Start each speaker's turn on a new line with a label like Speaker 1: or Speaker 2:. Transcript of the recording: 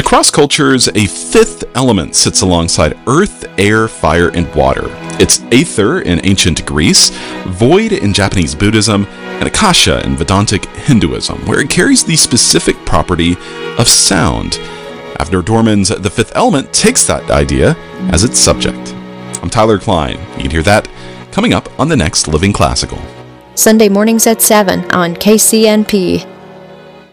Speaker 1: Across cultures, a fifth element sits alongside earth, air, fire, and water. It's Aether in ancient Greece, Void in Japanese Buddhism, and Akasha in Vedantic Hinduism, where it carries the specific property of sound. Avner Dorman's The Fifth Element takes that idea as its subject. I'm Tyler Klein. You can hear that coming up on the next Living Classical.
Speaker 2: Sunday mornings at 7 on KCNP.